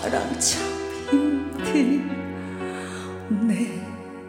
사랑 참 힘드네요.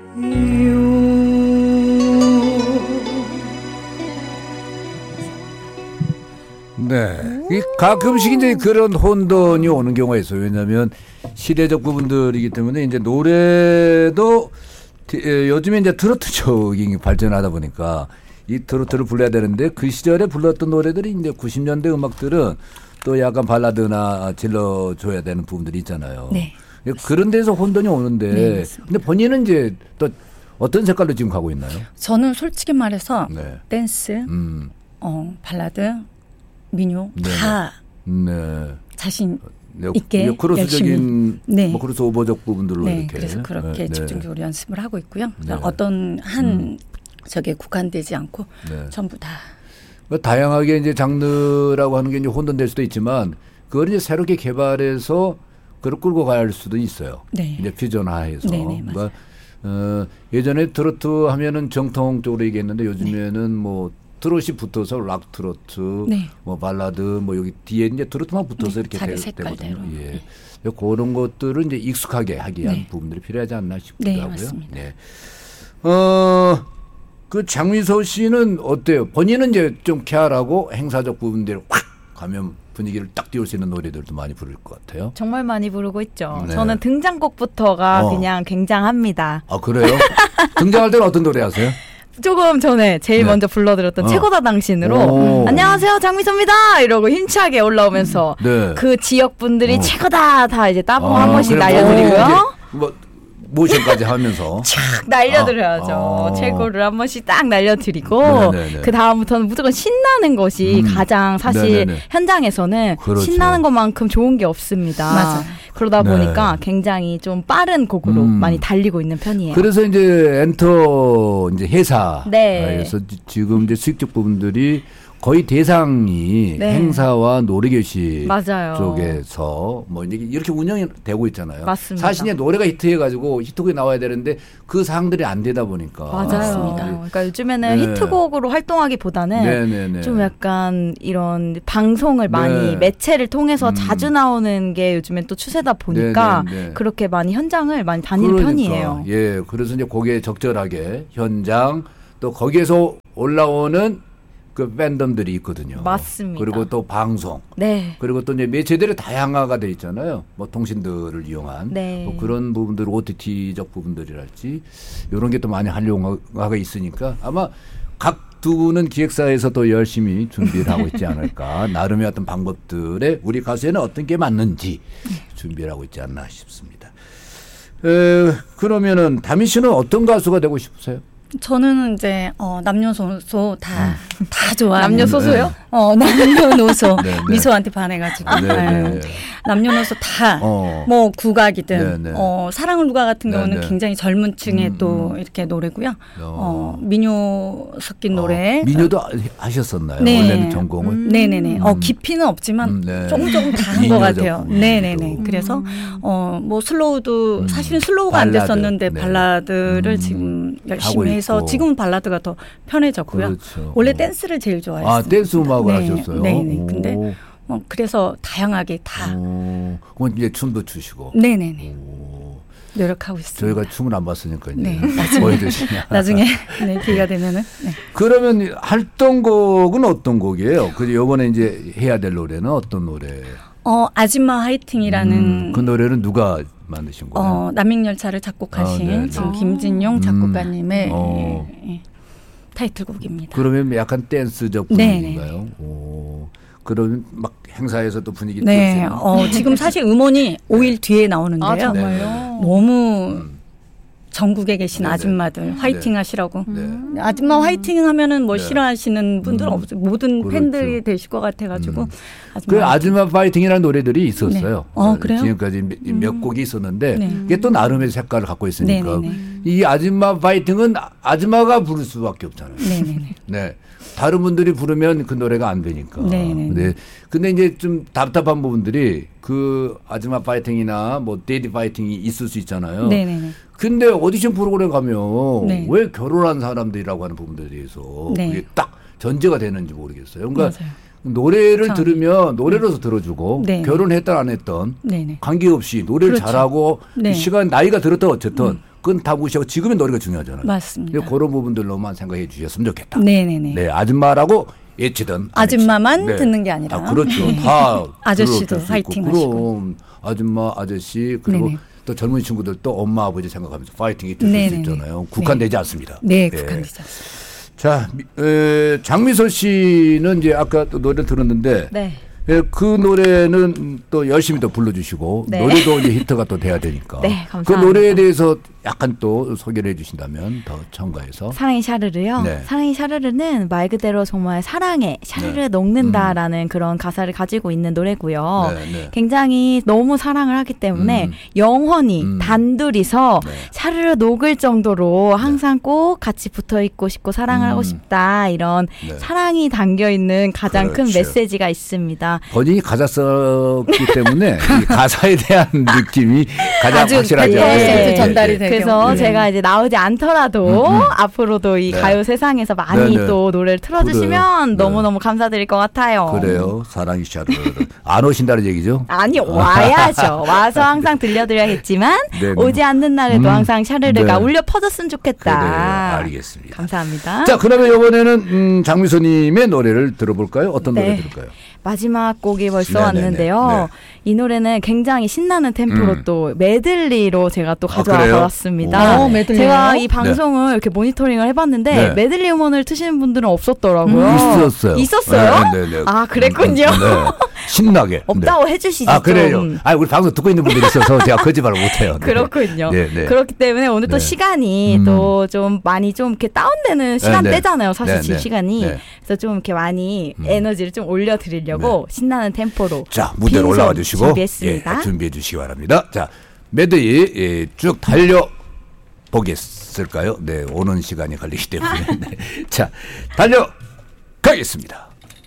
네. 가끔씩 이제 그런 혼돈이 오는 경우가 있어요. 왜냐하면 시대적 부분들이기 때문에 이제 노래도 요즘에 이제 트로트적인 발전하다 보니까 이 트로트를 불러야 되는데 그 시절에 불렀던 노래들이 이제 90년대 음악들은 또 약간 발라드나 질러줘야 되는 부분들이 있잖아요. 네. 그런 데서 혼돈이 오는데 네, 근데 본인은 이제 또 어떤 색깔로 지금 가고 있나요? 저는 솔직히 말해서 네. 댄스, 발라드, 민요 다 네. 자신 있게 크로스적인 네. 뭐 크로스 오버적 부분들로 네, 이렇게 그래서 그렇게 네. 집중적으로 연습을 하고 있고요. 네. 어떤 한 저게 국한되지 않고 네. 전부 다. 다양하게 이제 장르라고 하는 게 이제 혼돈될 수도 있지만 그걸 이제 새롭게 개발해서 그걸 끌고 갈 수도 있어요. 네. 이제 퓨전화해서. 네, 네, 그러니까 예전에 트로트 하면은 정통적으로 얘기했는데 요즘에는 뭐 트롯이 붙어서 락 트로트, 네. 뭐 발라드, 뭐 여기 뒤에 이제 트로트만 붙어서 네, 이렇게 자기 되거든요. 색깔대로. 예. 그런 것들을 이제 익숙하게 하기 위한 네. 부분들이 필요하지 않나 싶기도 네, 하고요. 맞습니다. 네. 그 장미소 씨는 어때요? 본인은 이제 좀 쾌활하고 행사적 부분들을 확 가면 분위기를 딱 띄울 수 있는 노래들도 많이 부를 것 같아요. 정말 많이 부르고 있죠. 네. 저는 등장곡부터가 그냥 굉장합니다. 아, 그래요? 등장할 때는 어떤 노래 하세요? 조금 전에 제일 먼저 불러드렸던 최고다 당신으로 안녕하세요 장미소입니다 이러고 힘차게 올라오면서 네. 그 지역 분들이 최고다 다 이제 따봉 한 번씩 그래, 날려드리고요. 뭐 모션까지 하면서 촥 날려드려야죠. 최고를 한 번씩 딱 날려드리고 네네네. 그 다음부터는 무조건 신나는 것이 가장 사실 네네네. 현장에서는 그렇죠. 신나는 것만큼 좋은 게 없습니다. 맞아요. 그러다 네. 보니까 굉장히 좀 빠른 곡으로 많이 달리고 있는 편이에요. 그래서 이제 엔터 이제 회사에서 네. 지금 이제 수익적 부분들이 거의 대상이 네. 행사와 노래교실 맞아요. 쪽에서 뭐 이렇게 운영이 되고 있잖아요. 맞습니다. 사실 노래가 히트해가지고 히트곡이 나와야 되는데 그 사항들이 안 되다 보니까. 맞아요. 맞습니다. 그러니까 요즘에는 네. 히트곡으로 활동하기보다는 네네네. 좀 약간 이런 방송을 많이 네. 매체를 통해서 자주 나오는 게 요즘엔 또 추세다 보니까 네네네. 그렇게 많이 현장을 많이 다니는 그러니까, 편이에요. 예, 그래서 이제 거기에 적절하게 현장 또 거기에서 올라오는 그 팬덤들이 있거든요. 맞습니다. 그리고 또 방송. 네. 그리고 또 이제 매체들이 다양화가 돼 있잖아요. 뭐 통신들을 이용한 네. 뭐 그런 부분들 OTT적 부분들이랄지 이런 게 또 많이 활용화가 있으니까 아마 각 두 분은 기획사에서 또 열심히 준비를 하고 있지 않을까. 나름의 어떤 방법들에 우리 가수에는 어떤 게 맞는지 준비를 하고 있지 않나 싶습니다. 그러면은 다미 씨는 어떤 가수가 되고 싶으세요? 저는 이제 남녀노소 다 좋아요. 남녀소소요? 남녀노소 네, 네. 미소한테 반해가지고 네. 남녀노소 다 뭐 국악이든 네, 네. 사랑을 누가 같은 네, 경우는 네. 굉장히 젊은 층의 또 이렇게 노래고요. 민요 섞인 노래. 민요도 하셨었나요? 네. 원래는 전공을? 네네네. 깊이는 없지만 네. 조금 다 한 것 민요적 같아요. 부분도. 네네네. 그래서 뭐 슬로우도 사실은 슬로우가 안 발라드. 됐었는데 네. 발라드를 지금 하고 열심히 해서 있고. 지금은 발라드가 더 편해졌고요. 그렇죠. 원래 댄스를 제일 좋아했어요. 아, 댄스 음악을 하셨어요? 네네. 오. 근데 그래서 다양하게 다 그건 이제 춤도 추시고. 네네네. 오. 노력하고 있습니다. 저희가 춤을 안 봤으니까 이제 네, 보여주시냐. 나중에 기회가 되면은. 네. 그러면 활동곡은 어떤 곡이에요? 그 이번에 이제 해야 될 노래는 어떤 노래? 아줌마 화이팅이라는 그 노래는 누가 만드신 거예요? 남행열차를 작곡하신 네, 네. 지금 김진용 작곡가님의 어. 타이틀곡입니다. 그러면 약간 댄스적 네, 분위기인가요? 오. 그러면 막 행사에서 또 분위기 네, 띄우세요? 지금 사실 음원이 5일 뒤에 나오는데요. 아 정말요? 네. 너무 전국에 계신 네네. 아줌마들 화이팅 하시라고. 네. 아줌마 화이팅 하면은 뭐 네. 싫어하시는 분들은 없어요. 모든 그렇죠. 팬들이 되실 것 같아가지고. 그 아줌마 파이팅이라는 노래들이 있었어요. 네. 그래요? 지금까지 몇 곡이 있었는데 네. 그게 또 나름의 색깔을 갖고 있으니까 네네네. 이 아줌마 파이팅은 아줌마가 부를 수밖에 없잖아요. 네네네. 네. 다른 분들이 부르면 그 노래가 안 되니까. 네네네. 네. 근데 이제 좀 답답한 부분들이 그 아줌마 파이팅이나 뭐 데이디 파이팅이 있을 수 있잖아요. 네네네. 근데 오디션 프로그램 가면 네. 왜 결혼한 사람들이라고 하는 부분들에 대해서 네. 그게 딱 전제가 되는지 모르겠어요. 그러니까 맞아요. 노래를 그렇죠. 들으면 노래로서 들어주고 네. 결혼했든 안 했든 네네. 관계없이 노래를 그렇죠. 잘하고 네. 시간 나이가 들었든 어쨌든 그건 다 무시하고 지금의 노래가 중요하잖아요. 맞습니다. 그런 부분들로만 생각해 주셨으면 좋겠다. 네네네. 네, 아줌마라고 예치든 아줌마만 네. 듣는 게 아니라. 그렇죠. 네. 다 아저씨도 들을 수 있고. 파이팅 하시고. 그럼 아줌마, 아저씨 그리고 네네. 또 젊은 친구들 또 엄마 아버지 생각하면서 파이팅이 될 수 네네네. 있잖아요. 국한되지 않습니다. 네, 국한되지 않습니다. 자, 장미선 씨는 이제 아까 또 노래를 들었는데 네. 그 노래는 또 열심히 또 불러주시고 네. 노래도 이제 히트가 또 돼야 되니까 네, 감사합니다. 그 노래에 대해서 약간 또 소개를 해주신다면 더 첨가해서 사랑이 샤르르요. 네. 사랑이 샤르르는 말 그대로 정말 사랑에 샤르르 네. 녹는다라는 그런 가사를 가지고 있는 노래고요. 네, 네. 굉장히 너무 사랑을 하기 때문에 영원히 단둘이서 네. 샤르르 녹을 정도로 항상 꼭 같이 붙어 있고 싶고 사랑을 하고 싶다 이런 네. 사랑이 담겨 있는 가장 큰 그렇죠. 메시지가 있습니다. 본인이 가사 썼기 때문에 이 가사에 대한 느낌이 가장 아주 확실하죠. 100% 전달이 되게. 그래서 네. 제가 이제 나오지 않더라도 앞으로도 이 네. 가요 세상에서 많이 네, 네. 또 노래를 틀어주시면 네. 너무너무 감사드릴 것 같아요. 그래요. 사랑이 샤르르 안 오신다는 얘기죠? 아니 와야죠. 와서 항상 들려드려야겠지만 네, 네. 오지 않는 날에도 항상 샤르르가 네. 울려 퍼졌으면 좋겠다. 그래요. 알겠습니다. 감사합니다. 자, 그러면 이번에는 장미선님의 노래를 들어볼까요? 어떤 네. 노래 들을까요? 마지막 곡이 벌써 네네네. 왔는데요. 네. 이 노래는 굉장히 신나는 템포로 또 메들리로 제가 또 그래요? 가져와 봤습니다. 오, 메들리요? 제가 이 방송을 이렇게 모니터링을 해봤는데 네. 메들리 음원을 트시는 분들은 없었더라고요. 있었어요. 있었어요? 네, 네, 네. 아 그랬군요. 네. 신나게. 없다고 네. 해주시죠. 아, 그래요? 좀. 아, 우리 방송 듣고 있는 분들이 있어서 제가 거짓말을 못해요. 네. 그렇군요. 네, 네. 그렇기 때문에 오늘 또 네. 시간이 또 좀 많이 좀 이렇게 다운되는 시간대잖아요. 사실 네, 지금 네. 시간이. 네. 그래서 좀 이렇게 많이 에너지를 좀 올려드리려고 신나는 템포로 자, 무대로 빈손 올라와 주시고 준비했습니다. 예, 준비해 주시기 바랍니다. 자, 메드리 예, 쭉 달려 보겠을까요? 네, 오는 시간이 걸리기 때문에. 네. 자, 달려 가겠습니다.